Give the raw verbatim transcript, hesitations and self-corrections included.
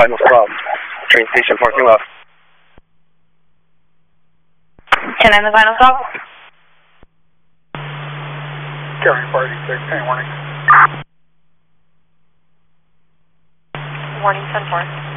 final stop, train station parking lot. ten nine, the final stop. Carrying party six, any warning? Warning, ten four.